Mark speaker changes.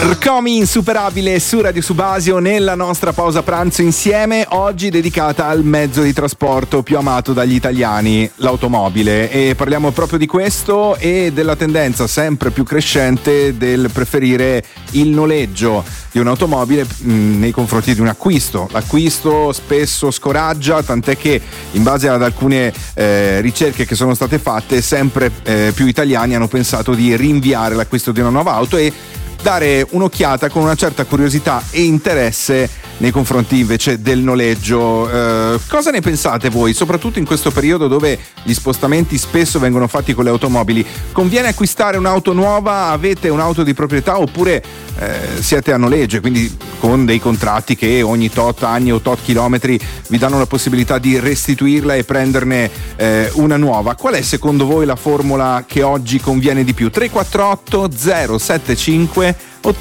Speaker 1: Rcomi insuperabile su Radio Subasio nella nostra pausa pranzo insieme, oggi dedicata al mezzo di trasporto più amato dagli italiani, l'automobile, e parliamo proprio di questo e della tendenza sempre più crescente del preferire il noleggio di un'automobile nei confronti di un acquisto. L'acquisto spesso scoraggia, tant'è che in base ad alcune ricerche che sono state fatte sempre più italiani hanno pensato di rinviare l'acquisto di una nuova auto e dare un'occhiata con una certa curiosità e interesse nei confronti invece del noleggio. Cosa ne pensate voi, soprattutto in questo periodo dove gli spostamenti spesso vengono fatti con le automobili? Conviene acquistare un'auto nuova? Avete un'auto di proprietà oppure siete a noleggio, quindi con dei contratti che ogni tot anni o tot chilometri vi danno la possibilità di restituirla e prenderne una nuova? Qual è secondo voi la formula che oggi conviene di più? 348 075 80